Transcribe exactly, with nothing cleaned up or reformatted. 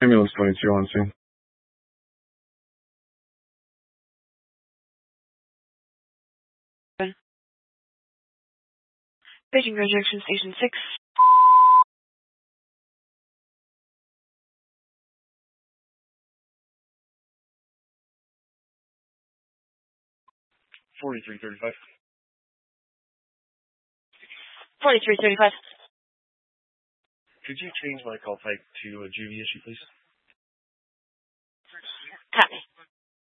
Ambulance twenty-two on scene. Beijing Rejection Station six. forty-three thirty-five. forty-three thirty-five. Could you change my call type to a juvie issue, please? Copy.